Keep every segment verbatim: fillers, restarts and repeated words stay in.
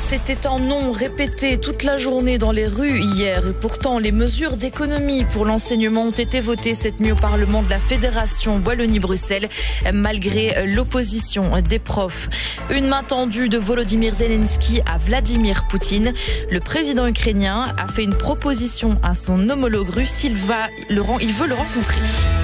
C'était un non répété toute la journée dans les rues hier. Et pourtant, les mesures d'économie pour l'enseignement ont été votées cette nuit au Parlement de la Fédération Wallonie-Bruxelles, malgré l'opposition des profs. Une main tendue de Volodymyr Zelensky à Vladimir Poutine. Le président ukrainien a fait une proposition à son homologue russe. Il, va le, il veut le rencontrer.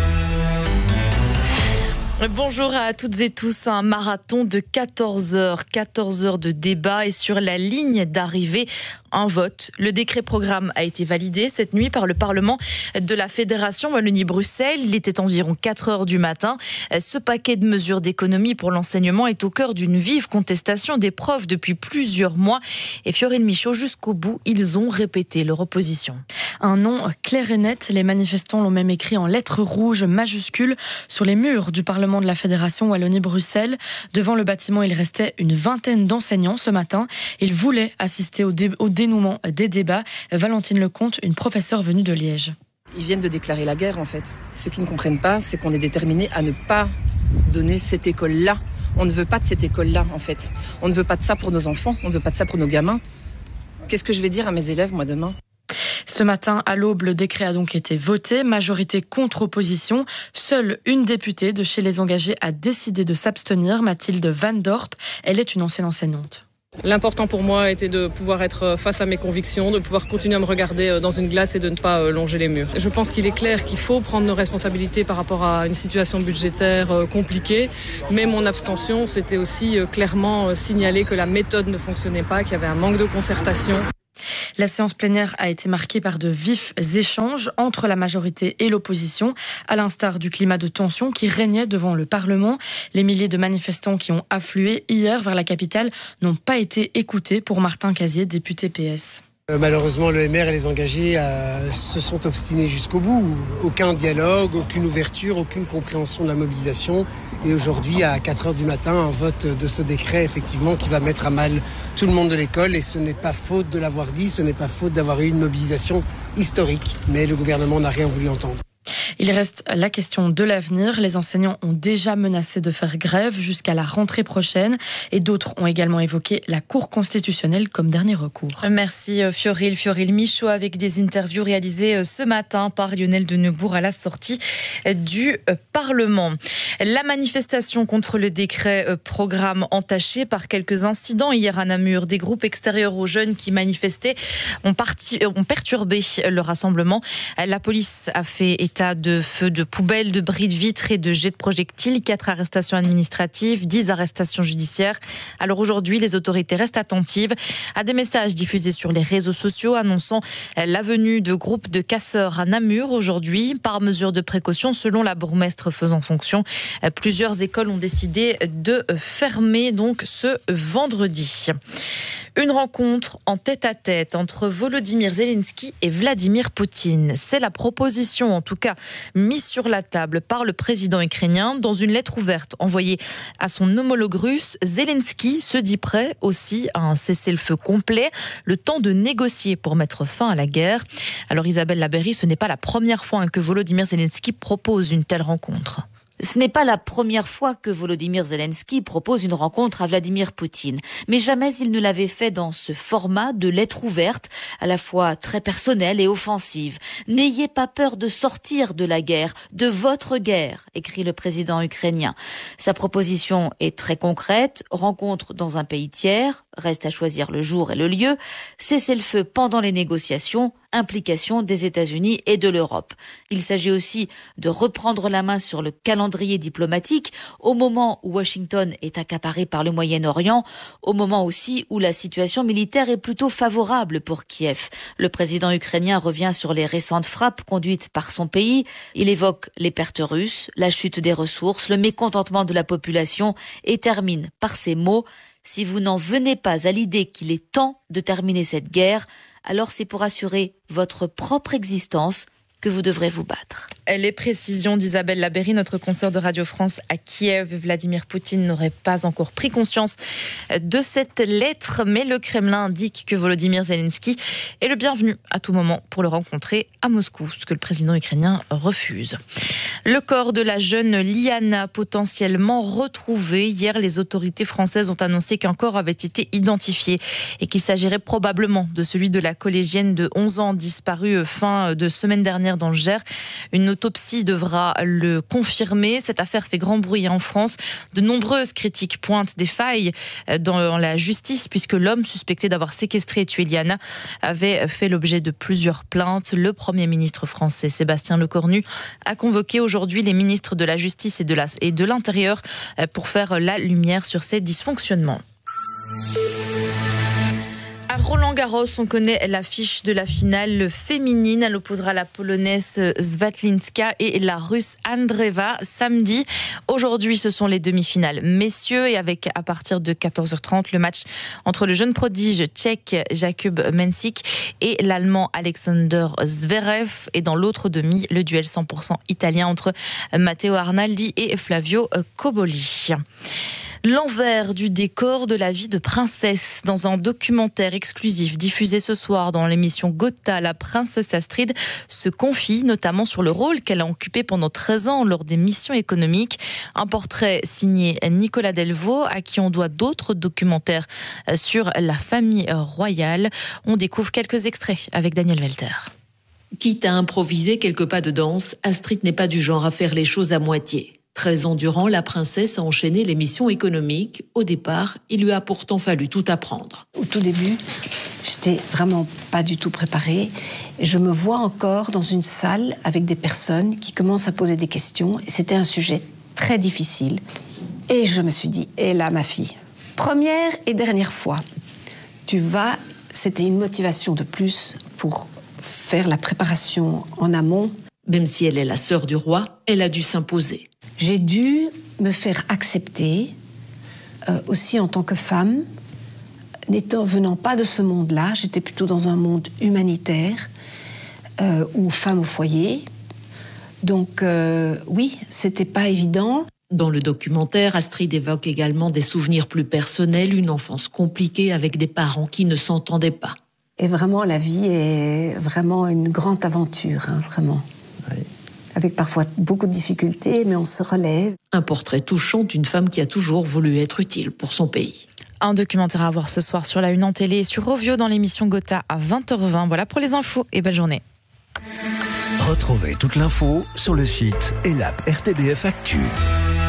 Bonjour à toutes et tous. Un marathon de quatorze heures. quatorze heures de débat et sur la ligne d'arrivée, un vote. Le décret programme a été validé cette nuit par le Parlement de la Fédération Wallonie-Bruxelles. Il était environ quatre heures du matin. Ce paquet de mesures d'économie pour l'enseignement est au cœur d'une vive contestation des profs depuis plusieurs mois. Et Fiorine Michaud, jusqu'au bout, ils ont répété leur opposition. Un nom clair et net. Les manifestants l'ont même écrit en lettres rouges majuscules sur les murs du Parlement de la Fédération Wallonie-Bruxelles. Devant le bâtiment, il restait une vingtaine d'enseignants ce matin. Ils voulaient assister au, dé- au dénouement des débats. Valentine Lecomte, une professeure venue de Liège. Ils viennent de déclarer la guerre en fait. Ce qu'ils ne comprennent pas, c'est qu'on est déterminés à ne pas donner cette école-là. On ne veut pas de cette école-là en fait. On ne veut pas de ça pour nos enfants, on ne veut pas de ça pour nos gamins. Qu'est-ce que je vais dire à mes élèves moi demain ? Ce matin, à l'aube, le décret a donc été voté, majorité contre opposition. Seule une députée de chez les engagés a décidé de s'abstenir, Mathilde Van Dorp. Elle est une ancienne enseignante. L'important pour moi était de pouvoir être face à mes convictions, de pouvoir continuer à me regarder dans une glace et de ne pas longer les murs. Je pense qu'il est clair qu'il faut prendre nos responsabilités par rapport à une situation budgétaire compliquée, mais mon abstention, c'était aussi clairement signaler que la méthode ne fonctionnait pas, qu'il y avait un manque de concertation. La séance plénière a été marquée par de vifs échanges entre la majorité et l'opposition, à l'instar du climat de tension qui régnait devant le Parlement. Les milliers de manifestants qui ont afflué hier vers la capitale n'ont pas été écoutés pour Martin Casier, député P S. Euh, malheureusement, le M R et les engagés euh, se sont obstinés jusqu'au bout. Aucun dialogue, aucune ouverture, aucune compréhension de la mobilisation. Et aujourd'hui, à quatre heures du matin, un vote de ce décret, effectivement, qui va mettre à mal tout le monde de l'école. Et ce n'est pas faute de l'avoir dit, ce n'est pas faute d'avoir eu une mobilisation historique. Mais le gouvernement n'a rien voulu entendre. Il reste la question de l'avenir. Les enseignants ont déjà menacé de faire grève jusqu'à la rentrée prochaine et d'autres ont également évoqué la Cour constitutionnelle comme dernier recours. Merci Fioril. Fioril Michaud avec des interviews réalisées ce matin par Lionel Denebourg à la sortie du Parlement. La manifestation contre le décret programme entachée par quelques incidents hier à Namur. Des groupes extérieurs aux jeunes qui manifestaient ont, parti, ont perturbé le rassemblement. La police a fait état de feux de poubelles, de bris de vitres et de jets de projectiles. Quatre arrestations administratives, dix arrestations judiciaires. Alors aujourd'hui, les autorités restent attentives à des messages diffusés sur les réseaux sociaux annonçant la venue de groupes de casseurs à Namur aujourd'hui. Par mesure de précaution, selon la bourgmestre faisant fonction, plusieurs écoles ont décidé de fermer donc ce vendredi. Une rencontre en tête-à-tête entre Volodymyr Zelensky et Vladimir Poutine. C'est la proposition, en tout cas, mise sur la table par le président ukrainien. Dans une lettre ouverte envoyée à son homologue russe, Zelensky se dit prêt aussi à un cessez-le-feu complet, le temps de négocier pour mettre fin à la guerre. Alors Isabelle Labéry, ce n'est pas la première fois que Volodymyr Zelensky propose une telle rencontre. Ce n'est pas la première fois que Volodymyr Zelensky propose une rencontre à Vladimir Poutine. Mais jamais il ne l'avait fait dans ce format de lettre ouverte, à la fois très personnelle et offensive. « N'ayez pas peur de sortir de la guerre, de votre guerre », écrit le président ukrainien. Sa proposition est très concrète, rencontre dans un pays tiers, reste à choisir le jour et le lieu, cessez-le-feu pendant les négociations, implication des États-Unis et de l'Europe. Il s'agit aussi de reprendre la main sur le calendrier diplomatique au moment où Washington est accaparé par le Moyen-Orient, au moment aussi où la situation militaire est plutôt favorable pour Kiev. Le président ukrainien revient sur les récentes frappes conduites par son pays. Il évoque les pertes russes, la chute des ressources, le mécontentement de la population et termine par ces mots « Si vous n'en venez pas à l'idée qu'il est temps de terminer cette guerre, alors c'est pour assurer votre propre existence que vous devrez vous battre. Les précisions d'Isabelle Labéry, notre consoeur de Radio France à Kiev. Vladimir Poutine n'aurait pas encore pris conscience de cette lettre, mais le Kremlin indique que Volodymyr Zelensky est le bienvenu à tout moment pour le rencontrer à Moscou, ce que le président ukrainien refuse. Le corps de la jeune Liana, potentiellement retrouvé. Hier, les autorités françaises ont annoncé qu'un corps avait été identifié et qu'il s'agirait probablement de celui de la collégienne de onze ans disparue fin de semaine dernière dans le Gers. Une autopsie devra le confirmer. Cette affaire fait grand bruit en France. De nombreuses critiques pointent des failles dans la justice puisque l'homme suspecté d'avoir séquestré et tué Liana avait fait l'objet de plusieurs plaintes. Le Premier ministre français, Sébastien Lecornu, a convoqué aujourd'hui les ministres de la Justice et de la, et de l'Intérieur pour faire la lumière sur ces dysfonctionnements. À Roland-Garros, on connaît l'affiche de la finale féminine. Elle opposera la Polonaise Svitlinska et la Russe Andreeva samedi. Aujourd'hui, ce sont les demi-finales messieurs et avec à partir de quatorze heures trente le match entre le jeune prodige tchèque Jakub Mensik et l'Allemand Alexander Zverev. Et dans l'autre demi, le duel cent pour cent italien entre Matteo Arnaldi et Flavio Cobolli. L'envers du décor de la vie de princesse. Dans un documentaire exclusif diffusé ce soir dans l'émission Gotha, la princesse Astrid se confie notamment sur le rôle qu'elle a occupé pendant treize ans lors des missions économiques. Un portrait signé Nicolas Delvaux, à qui on doit d'autres documentaires sur la famille royale. On découvre quelques extraits avec Daniel Welter. Quitte à improviser quelques pas de danse, Astrid n'est pas du genre à faire les choses à moitié. treize ans durant, la princesse a enchaîné les missions économiques. Au départ, il lui a pourtant fallu tout apprendre. Au tout début, j'étais vraiment pas du tout préparée. Je me vois encore dans une salle avec des personnes qui commencent à poser des questions. Et c'était un sujet très difficile. Et je me suis dit, et là, ma fille, première et dernière fois, tu vas... C'était une motivation de plus pour faire la préparation en amont. Même si elle est la sœur du roi, elle a dû s'imposer. J'ai dû me faire accepter, euh, aussi en tant que femme, n'étant venant pas de ce monde-là, j'étais plutôt dans un monde humanitaire, euh, ou femme au foyer. Donc euh, oui, c'était pas évident. Dans le documentaire, Astrid évoque également des souvenirs plus personnels, une enfance compliquée avec des parents qui ne s'entendaient pas. Et vraiment, la vie est vraiment une grande aventure, hein, vraiment. Oui. Avec parfois beaucoup de difficultés, mais on se relève. Un portrait touchant d'une femme qui a toujours voulu être utile pour son pays. Un documentaire à voir ce soir sur la Une en télé et sur Rovio dans l'émission Gotha à vingt heures vingt. Voilà pour les infos et belle journée. Retrouvez toute l'info sur le site et l'app R T B F Actu.